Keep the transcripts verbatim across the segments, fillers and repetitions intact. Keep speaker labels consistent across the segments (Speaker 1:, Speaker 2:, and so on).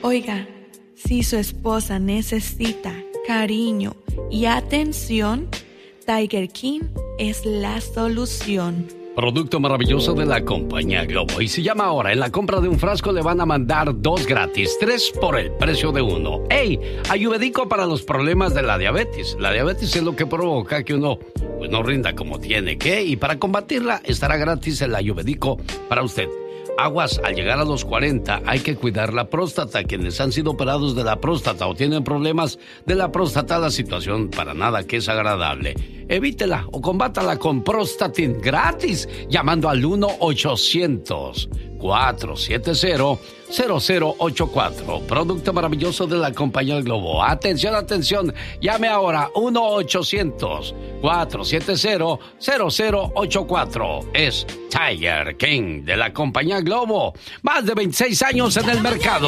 Speaker 1: Oiga, si su esposa necesita cariño y atención, Tiger King es la solución.
Speaker 2: Producto maravilloso de la compañía Globo. Y si llama ahora, en la compra de un frasco le van a mandar dos gratis, tres por el precio de uno. ¡Ey! Ayurvédico para los problemas de la diabetes. La diabetes es lo que provoca que uno pues, no rinda como tiene que. Y para combatirla estará gratis el ayurvédico para usted. Aguas, al llegar a los cuarenta hay que cuidar la próstata. Quienes han sido operados de la próstata o tienen problemas de la próstata, la situación para nada que es agradable. Evítela o combátala con Prostatin gratis llamando al uno ochocientos, cuatrocientos setenta, cero cero ocho cuatro. Producto maravilloso de la compañía Globo. Atención, atención. Llame ahora uno ochocientos, cuatrocientos setenta, cero cero ocho cuatro. Es Tiger King de la compañía Globo. Más de veintiséis años en el mercado.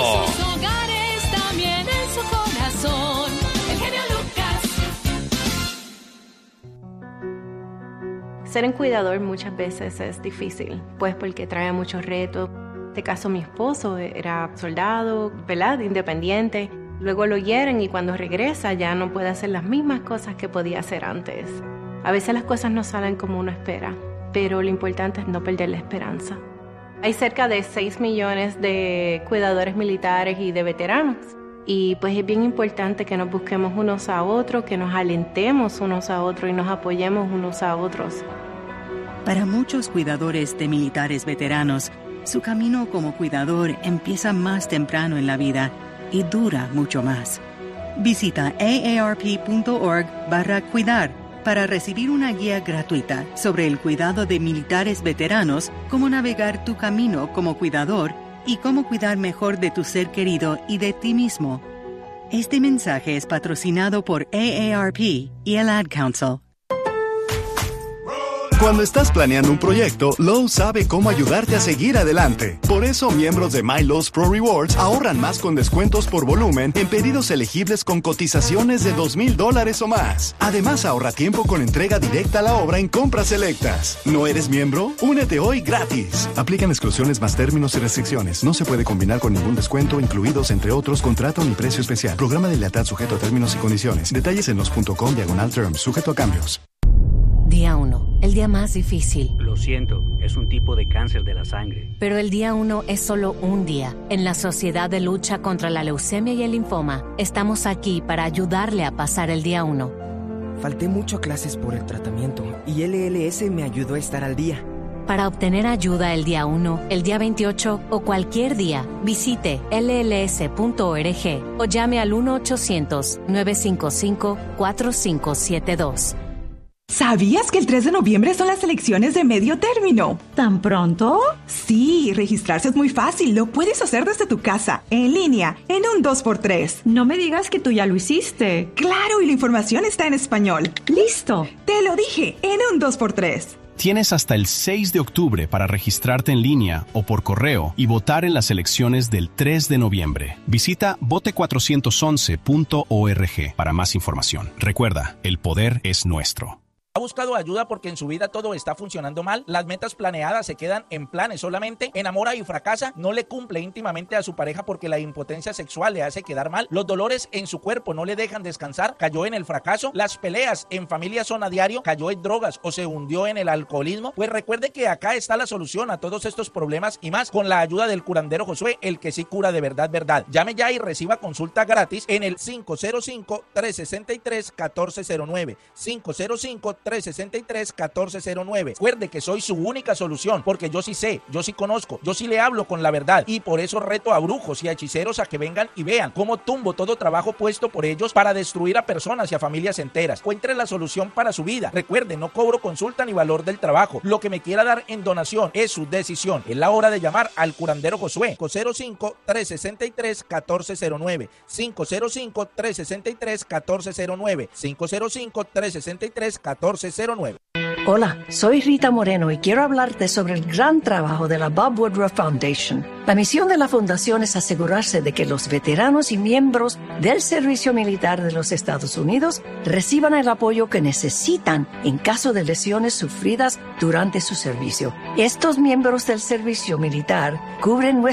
Speaker 3: Ser un cuidador muchas veces es difícil, pues porque trae muchos retos. En este caso, mi esposo era soldado, ¿verdad? Independiente. Luego lo hieren y cuando regresa ya no puede hacer las mismas cosas que podía hacer antes. A veces las cosas no salen como uno espera, pero lo importante es no perder la esperanza. Hay cerca de seis millones de cuidadores militares y de veteranos. Y pues es bien importante que nos busquemos unos a otros, que nos alentemos unos a otros y nos apoyemos unos a otros.
Speaker 4: Para muchos cuidadores de militares veteranos, su camino como cuidador empieza más temprano en la vida y dura mucho más. Visita aarp.org barra cuidar para recibir una guía gratuita sobre el cuidado de militares veteranos, cómo navegar tu camino como cuidador y cómo cuidar mejor de tu ser querido y de ti mismo. Este mensaje es patrocinado por A A R P y el Ad Council.
Speaker 5: Cuando estás planeando un proyecto, Lowe's sabe cómo ayudarte a seguir adelante. Por eso, miembros de My Lowe's Pro Rewards ahorran más con descuentos por volumen en pedidos elegibles con cotizaciones de dos mil dólares o más. Además, ahorra tiempo con entrega directa a la obra en compras selectas. ¿No eres miembro? Únete hoy gratis. Aplican exclusiones más términos y restricciones. No se puede combinar con ningún descuento, incluidos, entre otros, contrato ni precio especial. Programa de lealtad sujeto a términos y condiciones. Detalles en los punto com diagonal terms, sujeto a cambios.
Speaker 6: Día uno, el día más difícil.
Speaker 7: Lo siento, es un tipo de cáncer de la sangre.
Speaker 6: Pero el día uno es solo un día. En la Sociedad de Lucha contra la Leucemia y el Linfoma, estamos aquí para ayudarle a pasar el día uno.
Speaker 8: Falté mucho a clases por el tratamiento y L L S me ayudó a estar al día.
Speaker 6: Para obtener ayuda el día uno, el día veintiocho o cualquier día, visite L L S punto org o llame al uno ochocientos, nueve cinco cinco, cuatro cinco siete dos.
Speaker 9: ¿Sabías que el tres de noviembre son las elecciones de medio término? ¿Tan pronto? Sí, registrarse es muy fácil. Lo puedes hacer desde tu casa, en línea, en un dos por tres.
Speaker 10: No me digas que tú ya lo hiciste.
Speaker 9: Claro, y la información está en español.
Speaker 10: ¡Listo!
Speaker 9: Te lo dije, en un dos por tres.
Speaker 11: Tienes hasta el seis de octubre para registrarte en línea o por correo y votar en las elecciones del tres de noviembre. Visita vote cuatrocientos once punto org para más información. Recuerda, el poder es nuestro.
Speaker 12: ¿Ha buscado ayuda porque en su vida todo está funcionando mal? Las metas planeadas se quedan en planes solamente. ¿Enamora y fracasa? ¿No le cumple íntimamente a su pareja porque la impotencia sexual le hace quedar mal? ¿Los dolores en su cuerpo no le dejan descansar? ¿Cayó en el fracaso? ¿Las peleas en familia son a diario? ¿Cayó en drogas o se hundió en el alcoholismo? Pues recuerde que acá está la solución a todos estos problemas y más con la ayuda del curandero Josué, el que sí cura de verdad, verdad. Llame ya y reciba consulta gratis en el cinco cero cinco, tres seis tres, uno cuatro cero nueve. cinco cero cinco, tres seis tres, uno cuatro cero nueve. Recuerde que soy su única solución, porque yo sí sé, yo sí conozco, yo sí le hablo con la verdad, y por eso reto a brujos y a hechiceros a que vengan y vean cómo tumbo todo trabajo puesto por ellos para destruir a personas y a familias enteras. Encuentre la solución para su vida. Recuerde, no cobro consulta ni valor del trabajo. Lo que me quiera dar en donación es su decisión. Es la hora de llamar al curandero Josué. cinco cero cinco, tres seis tres, uno cuatro cero nueve. cinco cero cinco, tres seis tres, uno cuatro cero nueve. cinco cero cinco, tres seis tres, uno cuatro cero nueve.
Speaker 13: Hola, soy Rita Moreno y quiero hablarte sobre el gran trabajo de la Bob Woodruff Foundation. La misión de la fundación es asegurarse de que los veteranos y miembros del servicio militar de los Estados Unidos reciban el apoyo que necesitan en caso de lesiones sufridas durante su servicio. Estos miembros del servicio militar cubren